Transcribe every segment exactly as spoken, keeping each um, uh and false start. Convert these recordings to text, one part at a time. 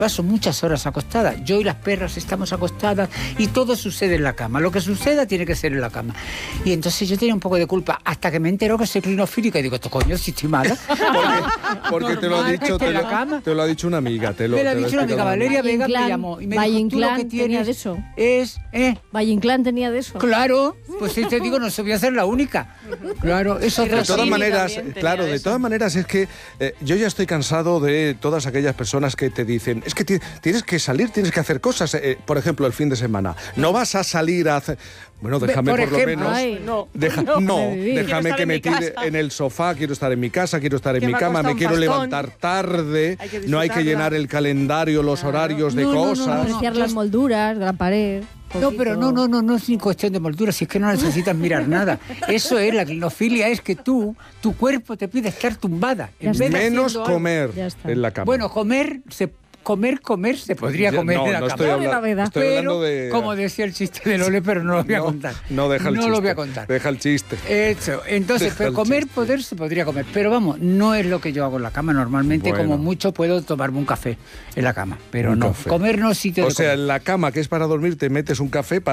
Paso muchas horas acostada. Yo y las perras estamos acostadas y todo sucede en la cama. Lo que suceda tiene que ser en la cama. Y entonces yo tenía un poco de culpa hasta que me enteró que soy clinofílica y digo, esto coño, si estoy mala. Porque, porque te lo ha dicho, te lo, te lo ha dicho una amiga. Te lo, me lo ha te lo dicho una amiga, Valeria Vega me Inclán, llamó y me Valle dijo, tú lo Inclán que tienes tenía de eso. es... ¿eh? Valle Inclán tenía de eso. Claro, pues sí te digo, no se voy a ser la única. Claro, eso De todas maneras, también claro, de eso. todas maneras es que eh, yo ya estoy cansado de todas aquellas personas que te dicen, es que ti- tienes que salir, tienes que hacer cosas, eh, por ejemplo, el fin de semana. No vas a salir a hacer... Bueno, déjame Por por, lo ejemplo, menos... Ay, No, Deja- no. no, Quiero déjame estar que en me mi tire casa. en el sofá, quiero estar en mi casa, quiero estar en Que mi me ha cama, costado me un quiero pastón. levantar tarde, Hay que no hay que disfrutarla. llenar el calendario, los horarios de No, no, no, cosas. no, no. Apreciar yo- las molduras de la pared. No, poquito. pero no, no, no, no es ni cuestión de moldura, si es que no necesitas mirar nada. Eso es, la clinofilia es que tú, tu cuerpo te pide estar tumbada. Ya En vez de Menos haciendo algo. comer Ya está. en la cama. Bueno, comer, se, comer, comer, se podría Ya- comer no, en la no cama. estoy No, hablando, la verdad. estoy Pero, hablando de... como decía el chiste de Lole, pero no lo voy a no, contar. No, deja el no chiste. lo voy a contar. Deja el chiste. Eso, entonces, Deja pero el comer, chiste. poder, se podría comer. Pero vamos, no es lo que yo hago en la cama. Normalmente, Bueno. como mucho, puedo tomarme un café en la cama. Pero Un no, café. comer no es sitio O de sea, comer. en la cama, que es para dormir, te metes un café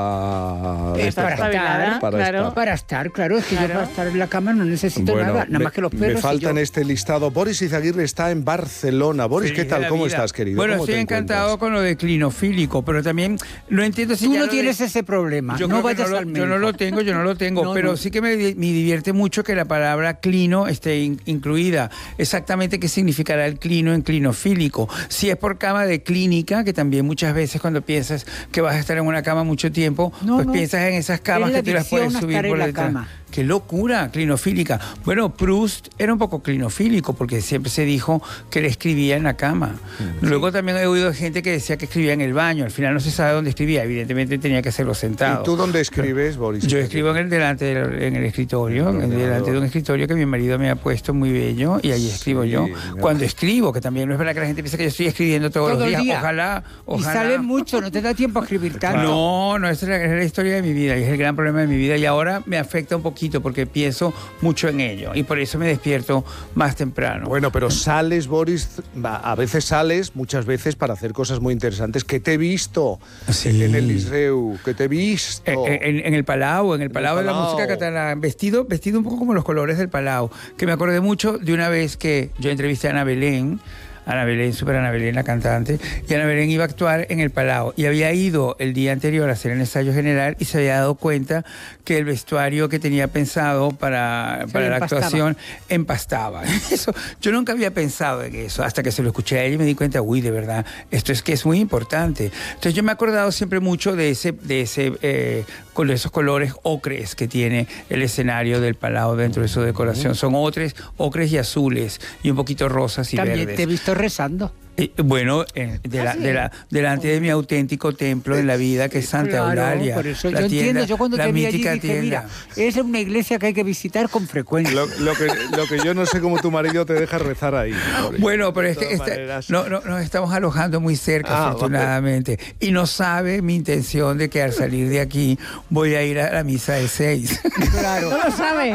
para... Es para estar, para claro. estar. Para estar, claro, es que Claro. yo para estar en la cama no necesito Bueno, nada, nada me, más que los me perros. y falta yo. en este listado. Boris Izaguirre está en Barcelona. Boris, Feliz ¿qué tal? de la ¿Cómo vida. estás, querido? Bueno, ¿Cómo estoy te encantado encuentras? con lo de clinofílico, pero también no entiendo si Tú ya no lo tienes de- ese problema, Yo no creo que vayas lo- al médico. Yo no lo tengo, yo no lo tengo, No, pero no. sí que me, di- me divierte mucho que la palabra clino esté in- incluida. Exactamente qué significará el clino en clinofílico. Si es por cama de clínica, que también muchas veces cuando piensas que vas a estar en una cama mucho tiempo, No, pues no. piensas en esas camas Es la que tú las puedes adicción a subir estar en por la detrás. cama. ¡Qué locura! Clinofílica. Bueno, Proust era un poco clinofílico porque siempre se dijo que él escribía en la cama. Luego también he oído gente que decía que escribía en el baño. Al final no se sabe dónde escribía. Evidentemente tenía que hacerlo sentado. ¿Y tú dónde escribes, Boris? Yo escribo en el delante del- en el escritorio, En el en delante ordenador. de un escritorio que mi marido me ha puesto muy bello y ahí escribo Sí, yo. mira. Cuando escribo, que también no es verdad que la gente piensa que yo estoy escribiendo todos Todo los el días. día. Ojalá, Y ojalá. sale mucho, no te da tiempo a escribir tanto. No, no, esa es la, es la historia de mi vida y es el gran problema de mi vida y ahora me afecta un poquito porque pienso mucho en ello y por eso me despierto más temprano. Bueno, pero sales, Boris, va, a veces sales, muchas veces, para hacer cosas muy interesantes. Que te he visto Sí. en el Liceu, que te he visto. En, en- en el Palau, en el Palau de la Palau. música catalana, vestido, vestido un poco como los colores del Palau, que me acordé mucho de una vez que yo entrevisté a Ana Belén, Ana Belén, super Ana Belén, la cantante, y Ana Belén iba a actuar en el Palau y había ido el día anterior a hacer el ensayo general y se había dado cuenta que el vestuario que tenía pensado para, Se para le la empastaba. actuación empastaba. Eso, yo nunca había pensado en eso, hasta que se lo escuché a ella y me di cuenta, uy, de verdad, esto es que es muy importante. Entonces yo me he acordado siempre mucho de ese, de ese, eh, con esos colores ocres que tiene el escenario del Palau dentro de su decoración. Son ocres, ocres y azules, y un poquito rosas y También verdes. te he visto rezando. Eh, bueno, eh, de la- de la- delante de mi auténtico templo en la vida, que es Santa Claro, Eulalia. por eso la yo tienda, entiendo, yo cuando la te vi allí mítica dije, tienda. mira, es una iglesia que hay que visitar con frecuencia. Lo, lo que, lo que yo no sé cómo tu marido te deja rezar ahí. Boris. Bueno, pero es De que todas este- maneras. no, no, nos estamos alojando muy cerca, Ah, afortunadamente. Y no sabe mi intención de que al salir de aquí voy a ir a la misa de seis. Claro. No lo sabe.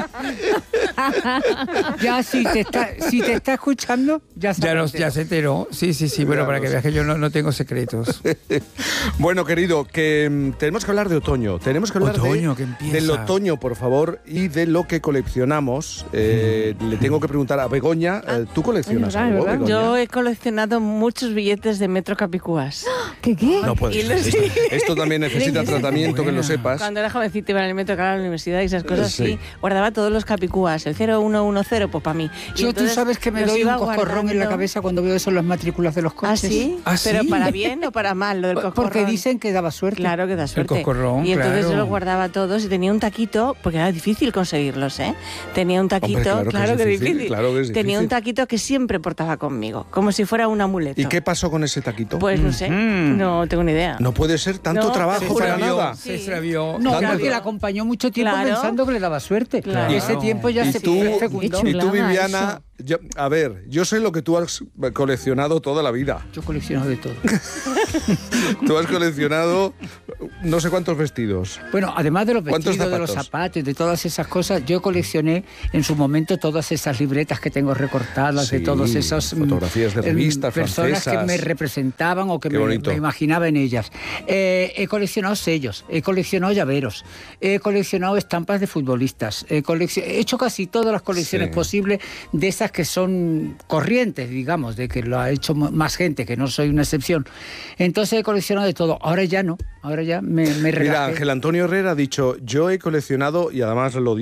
Ya si te está, si te está escuchando, ya ya, sabes. nos, ya se enteró. Sí, sí, sí. Bueno, Ya para lo que sé. veas que yo no, no tengo secretos. Bueno, querido, que mm, tenemos que hablar de otoño. Tenemos que hablar Otoño, de- que empieza. del otoño, por favor, y de lo que coleccionamos. Eh, Le tengo que preguntar a Begoña. eh, ¿Tú coleccionas es verdad, algo, es verdad. Begoña? Yo he coleccionado muchos billetes de Metro Capicúas. ¿Qué qué? No puede Y ser. los- Esto, esto también necesita Tiene que ser tratamiento, que lo buena. sepas. Cuando era jovencita iba en el metro que era a la universidad y esas cosas, Sí. sí. Guardaba todos los capicúas, el cero uno uno cero, pues para mí. Y Yo, tú entonces sabes que me los doy un iba coscorrón en la guardando. cabeza cuando veo eso en las matrículas de los ¿Ah, coches. sí? ¿Ah, ¿Pero sí? para bien o para mal lo del coscorrón? Porque dicen que daba suerte. Claro que da suerte. coscorrón, y entonces claro. yo los guardaba todos y tenía un taquito, porque era difícil conseguirlos, ¿eh? Tenía un taquito, Hombre, claro que es difícil, claro que es Tenía un difícil. taquito que siempre portaba conmigo, como si fuera un amuleto. ¿Y qué pasó con ese taquito? Pues no sé, Mm. no tengo ni idea. No puede ser tanto No, trabajo te Se para juro. nada. Se Sí. extravió. No, Claro. porque la acompañó mucho tiempo Claro. pensando que le daba suerte. Claro. Y ese tiempo ya Y se tú, fecundó. Qué y tú, chulada Viviana, yo- a ver, yo sé lo que tú has coleccionado toda la vida. Yo colecciono de todo. Tú has coleccionado no sé cuántos vestidos. Bueno, además de los ¿Cuántos vestidos, de los zapatos? zapatos, de todas esas cosas, yo coleccioné en su momento todas esas libretas que tengo recortadas, Sí, de todos esos mm, fotografías de em, revistas personas francesas. que me representaban o que Qué me, bonito. me imaginaba en ellas. Eh, he coleccionado sellos, he coleccionado llaveros, he coleccionado estampas de futbolistas, he, coleccion- he hecho casi todas las colecciones Sí. posibles de esas que son corrientes, digamos, de que lo ha hecho m- más gente, que no soy una excepción. Entonces he coleccionado de todo. Ahora ya no, ahora ya me, me relajé. Mira, Ángel Antonio Herrera ha dicho, yo he coleccionado, y además lo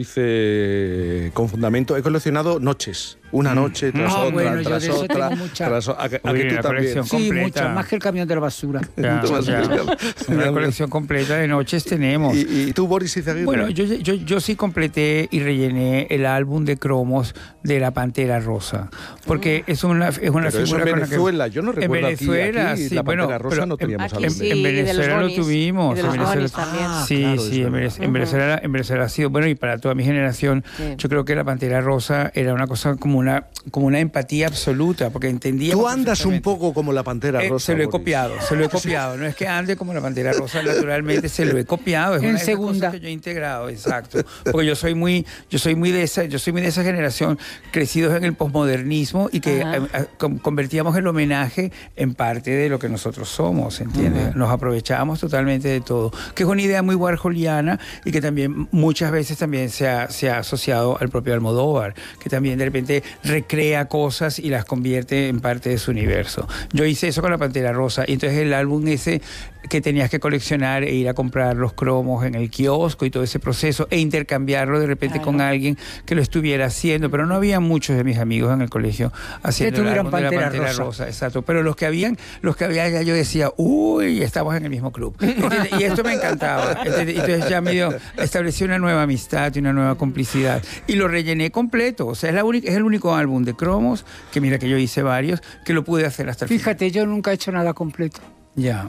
dice con fundamento, he coleccionado noches. Una noche tras Ah, otra, bueno, yo tras de eso otra. tengo mucha. tras o- a, que- a Uy, que tú la también. colección. Sí, completa. muchas, más que el camión de la basura. Ya, Mucho ya. más. Una colección completa de noches tenemos. ¿Y, y tú, Boris Izaguirre? Bueno, yo, yo, yo sí completé y rellené el álbum de cromos de la Pantera Rosa, porque es una, es una Pero eso figura en con la que- Venezuela, yo no en recuerdo aquí- Venezuela, aquí sí, la bueno, Pantera Rosa pero no en- teníamos Aquí álbum. sí, en y de los Venezuela lo bonis, tuvimos. y de en los Venezuela- bonis también. Ah, sí, claro, es sí, en verdad. Venez- en Venezuela, en Venezuela ha sido bueno, y para toda mi generación, Sí. yo creo que la Pantera Rosa era una cosa como una, como una empatía absoluta, porque entendía. Tú andas un poco como la Pantera Eh, Rosa. se lo he Boris. copiado, se lo he copiado. No es que ande como la Pantera Rosa, naturalmente se lo he copiado. Es En una de esas segunda. cosas que yo he integrado, exacto. Porque yo soy muy, yo soy muy de esa, yo soy muy de esa generación, crecidos en el posmodernismo y que Ajá. eh, eh, com- convertíamos el homenaje en parte de lo que nosotros somos, ¿entiendes? Nos aprovechábamos totalmente de todo. Que es una idea muy warholiana y que también muchas veces también se ha, se ha asociado al propio Almodóvar, que también de repente recrea cosas y las convierte en parte de su universo. Yo hice eso con la Pantera Rosa, y entonces el álbum ese que tenías que coleccionar e ir a comprar los cromos en el kiosco y todo ese proceso e intercambiarlo de repente Claro. con alguien que lo estuviera haciendo, pero no había muchos de mis amigos en el colegio haciendo el tuvieran álbum de la Pantera Pantera Rosa. Rosa, exacto, pero los que habían, los que había ya yo decía, uy, estamos en el mismo club, ¿entiendes? Y esto me encantaba, ¿entiendes? Entonces ya medio establecí una nueva amistad y una nueva complicidad y lo rellené completo, o sea, es, la única, es el único álbum de cromos, que mira que yo hice varios, que lo pude hacer hasta el final. Fíjate, yo nunca he hecho nada completo. Ya.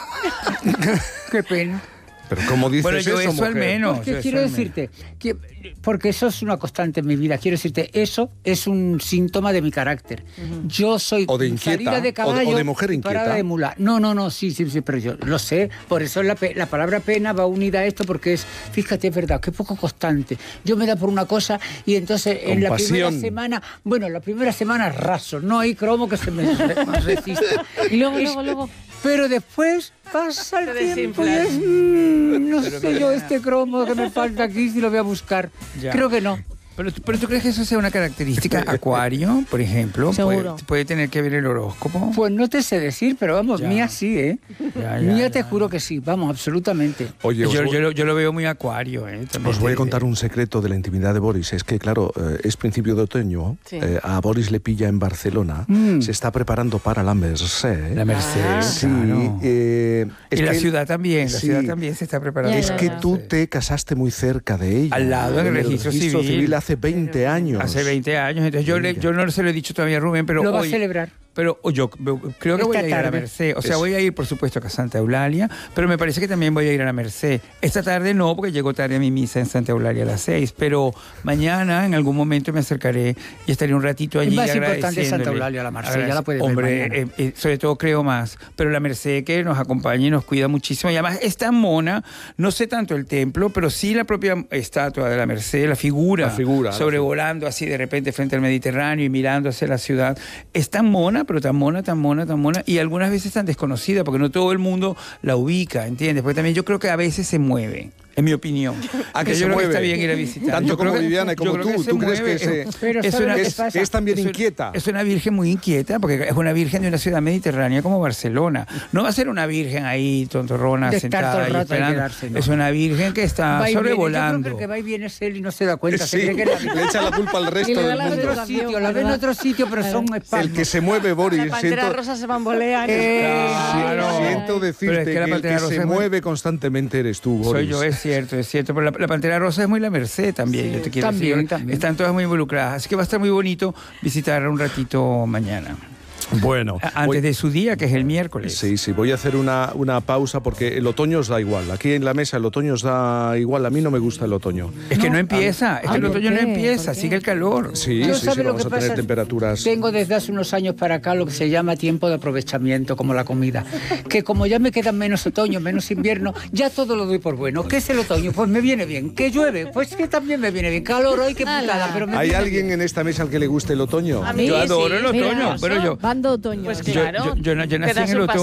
Qué pena. Pero ¿cómo dices Bueno, yo eso, eso al mujer? menos. Porque yo eso quiero al menos. decirte, que, porque eso es una constante en mi vida, quiero decirte, eso es un síntoma de mi carácter. Yo soy O de inquieta, salida o de- de caballo o de mujer y inquieta. parada de mula. No, no, no, sí, sí, sí, pero yo lo sé. Por eso la, pe- la palabra pena va unida a esto, porque es, fíjate, es verdad, que poco constante. Yo me da por una cosa y entonces en la primera Compasión. semana, bueno, la primera semana raso, no hay cromo que se me re- me resista. Y luego, Es- luego, luego. Pero después pasa el Te tiempo y desinflas. es, mm, no Pero sé mira. yo este cromo que me falta aquí si lo voy a buscar. Ya. Creo que no. Pero, tú- pero tú crees que eso sea una característica acuario, por ejemplo? Seguro. ¿Puede, puede tener que ver el horóscopo? Pues no te sé decir, pero vamos, Ya. mía sí, ¿eh? Ya, ya, mía ya. te juro que sí, vamos, absolutamente. Oye, os, yo, voy- yo lo, yo lo veo muy acuario, ¿eh? También os voy te a contar diré. un secreto de la intimidad de Boris. Es que, claro, eh, es principio de otoño. Sí. eh, a Boris le pilla en Barcelona. Mm. Se está preparando para la Merced. La Merced, Ah. Sí, claro. eh, es y la que- ciudad también, la sí. ciudad también se está preparando. Ya, Es ya, que ya. tú Sí. te casaste muy cerca de ella. Al lado, en el registro civil. hace veinte años. Hace veinte años, entonces yo, le- yo no se lo he dicho todavía a Rubén, pero lo va hoy, a celebrar. pero yo creo que voy Esta a ir a la tarde. Merced. O sea, Es- voy a ir, por supuesto, a Santa Eulalia, pero me parece que también voy a ir a la Merced. Esta tarde no, porque llego tarde a mi misa en Santa Eulalia a las seis, pero mañana en algún momento me acercaré y estaré un ratito allí. Es más importante agradeciéndole. Santa Eulalia, la Merced, ya la Agradec- puedes ver Hombre, mañana. eh, eh, sobre todo creo más, pero la Merced que nos acompaña y nos cuida muchísimo. Y además es tan mona, no sé tanto el templo, pero sí la propia estatua de la Merced, la figura, La figura, la sobrevolando así de repente frente al Mediterráneo y mirando hacia la ciudad. Es tan mona, pero tan mona, tan mona, tan mona, y algunas veces tan desconocida, porque no todo el mundo la ubica, ¿entiendes? Porque también yo creo que a veces se mueve. En mi opinión. ¿A que Yo se creo mueve? está bien ir a visitar. Tanto Yo creo como que- Viviana y yo como creo tú. se ¿Tú crees mueve. que se- Es- Pero es ¿sabes una- qué es, pasa? es también es- inquieta? Es una virgen muy inquieta, porque es una virgen de una ciudad mediterránea como Barcelona. No va a ser una virgen ahí tontorrona De estar todo sentada el ahí rato y esperando. quedarse, no. Es una virgen que está Va y viene. Yo sobrevolando. creo que el que va y viene es él y no se da cuenta. Sí, se cree que es la le echa la culpa al Y resto le da del la en mundo. otro sitio, la ve en otro sitio, pero son espaldas. El que se mueve, Boris. La Pantera siento, Rosa se bambolea. Eh, Claro. siento Pero decirte es que que, la el Pantera que Rosa se es muy- mueve constantemente eres tú, Boris. Soy yo, es cierto, es cierto. Pero la, la Pantera Rosa es muy la Merced también, Sí, yo te quiero también, decir. también. Están todas muy involucradas. Así que va a estar muy bonito visitar un ratito mañana. Bueno, Antes voy- de su día, que es el miércoles. Sí, sí, voy a hacer una, una pausa porque el otoño os da igual. Aquí en la mesa el otoño os da igual. A mí no me gusta el otoño. Es que no empieza, es Ah, que el ¿por otoño no qué? empieza, ¿Por qué? sigue el calor. Sí, Yo, sí, sí, ¿sabe lo vamos que a tener pasa? temperaturas. Tengo desde hace unos años para acá lo que se llama tiempo de aprovechamiento, como la comida. Que como ya me quedan menos otoño, menos invierno, ya todo lo doy por bueno. ¿Qué es el otoño? Pues me viene bien. ¿Qué llueve? Pues que también me viene bien. Calor hoy, qué putada, pero me ¿Hay viene alguien en esta mesa al que le guste el otoño? A mí Yo adoro sí, el otoño, mira, pero yo... Bando otoño. Pues Yo, claro. yo, yo, yo Te nací das en el un otoño.